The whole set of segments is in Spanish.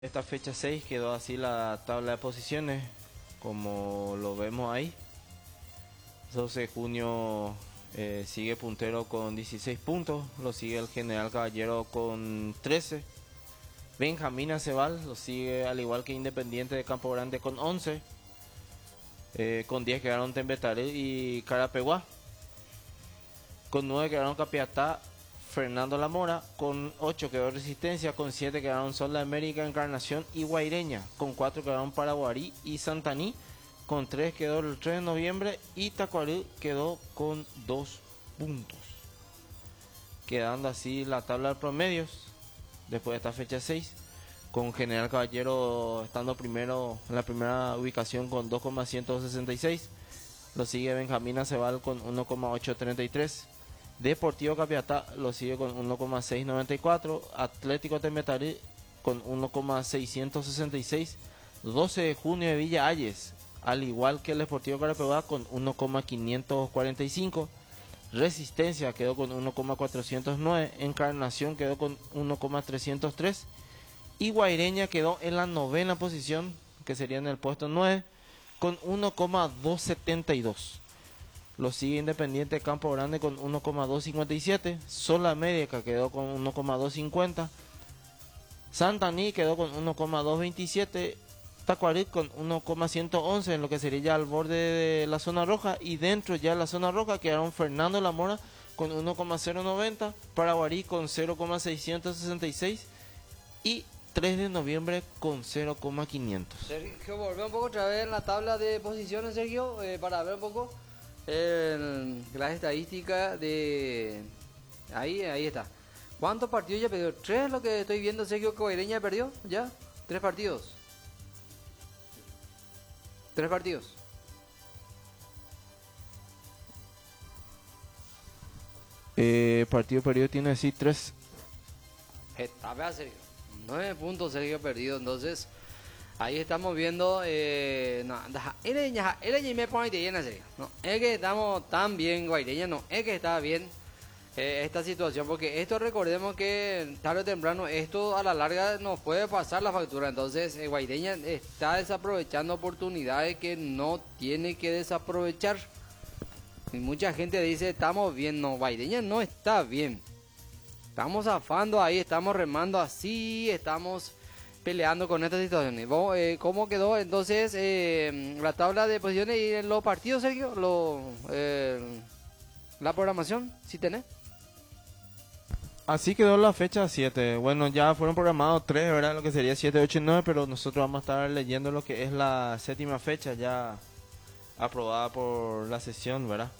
Esta fecha 6 quedó así la tabla de posiciones, como lo vemos ahí. 12 de junio sigue puntero con 16 puntos, lo sigue el General Caballero con 13. Benjamín Aceval lo sigue al igual que Independiente de Campo Grande con 11. Con 10 quedaron Tembetaré y Carapeguá. Con 9 quedaron Capiatá, Fernando Lamora. Con 8 quedó Resistencia. Con 7 quedaron Sol de América, Encarnación y Guaireña. Con 4 quedaron Paraguarí y Santaní. Con 3 quedó el 3 de noviembre y Tacuarú quedó con 2 puntos. Quedando así la tabla de promedios después de esta fecha 6. Con General Caballero estando primero en la primera ubicación con 2,166. Lo sigue Benjamín Aceval con 1,833. Deportivo Capiatá lo sigue con 1,694. Atlético Temetarí con 1,666. 12 de junio de Villa Ayes, al igual que el Deportivo Carapeguá, con 1,545. Resistencia quedó con 1,409. Encarnación quedó con 1,303. Y Guaireña quedó en la novena posición, que sería en el puesto 9, con 1,272. Lo sigue Independiente de Campo Grande con 1,257. Sol América quedó con 1,250. Santaní quedó con 1,227. Tacuarí con 1,111, en lo que sería ya al borde de la zona roja. Y dentro ya de la zona roja quedaron Fernando Lamora con 1,090. Paraguarí con 0,666. Y 3 de noviembre con 0,500. Sergio, volver un poco otra vez en la tabla de posiciones, Sergio, para ver un poco las estadísticas de... Ahí está. ¿Cuántos partidos ya perdió? 3 lo que estoy viendo, Sergio, que Guaireña perdió, ¿ya? 3 partidos. 3 partidos. Partido perdido tiene así 3. Está, vea, Sergio. 9 puntos, Sergio, perdido. Entonces, ahí estamos viendo. No, Guaireña me pone de llena, Sergio. No, es que estamos tan bien, Guaireña, no, es que está bien esta situación. Porque esto, recordemos que tarde o temprano, esto a la larga nos puede pasar la factura. Entonces, Guaireña está desaprovechando oportunidades que no tiene que desaprovechar. Y mucha gente dice, estamos bien. No, Guaireña no está bien. Estamos zafando ahí, estamos remando así, estamos peleando con estas situaciones. ¿Cómo quedó entonces la tabla de posiciones y en los partidos, Sergio? La programación, ¿sí tenés? Así quedó la fecha 7. Bueno, ya fueron programados 3, ¿verdad? Lo que sería 7, 8 y 9, pero nosotros vamos a estar leyendo lo que es la séptima fecha ya aprobada por la sesión, ¿verdad?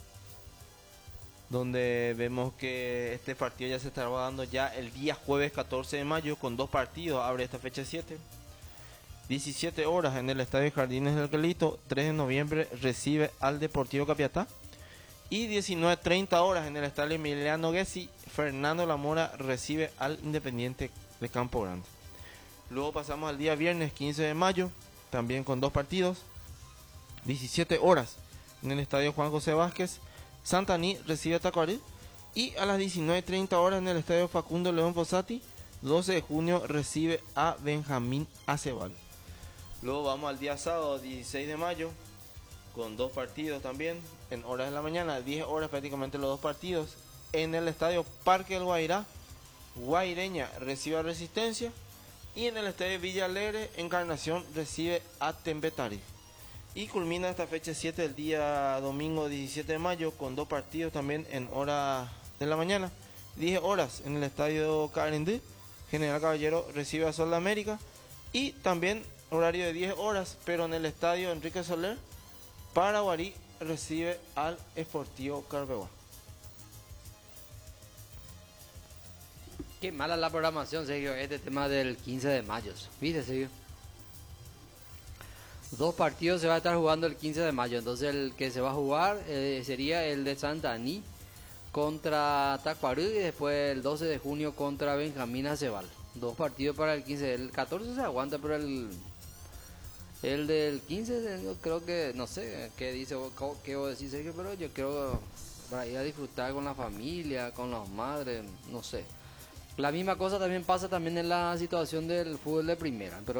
Donde vemos que este partido ya se estará dando ya el día jueves 14 de mayo con 2 partidos. Abre esta fecha 7. 17 horas en el Estadio Jardines del Quelito. 3 de noviembre recibe al Deportivo Capiatá. Y 19:30 horas en el Estadio Emiliano Gessi. Fernando Lamora recibe al Independiente de Campo Grande. Luego pasamos al día viernes 15 de mayo. También con 2 partidos. 17 horas en el Estadio Juan José Vázquez. Santaní recibe a Tacuarí. Y a las 19:30 horas en el Estadio Facundo León Fossati, 12 de junio recibe a Benjamín Aceval. Luego vamos al día sábado 16 de mayo con 2 partidos también en horas de la mañana, 10 horas prácticamente los 2 partidos. En el Estadio Parque del Guairá, Guaireña recibe a Resistencia. Y en el Estadio Villa Alegre, Encarnación recibe a Tembetaré. Y culmina esta fecha 7 el día domingo 17 de mayo con 2 partidos también en hora de la mañana. 10 horas en el Estadio Carindí, General Caballero recibe a Sol de América. Y también horario de 10 horas, pero en el Estadio Enrique Soler, Paraguarí recibe al Sportivo Carapeguá. Qué mala la programación, Sergio, este tema del 15 de mayo. ¿Viste, Sergio? 2 partidos se va a estar jugando el 15 de mayo. Entonces el que se va a jugar sería el de Santaní contra Tacuarú. Y después el 12 de junio contra Benjamín Aceval. 2 partidos para el 15. El 14 se aguanta, pero el del 15 yo creo que... No sé qué dice, qué vos decís, Sergio, pero yo creo para ir a disfrutar con la familia, con las madres, no sé. La misma cosa también pasa también en la situación del fútbol de primera, pero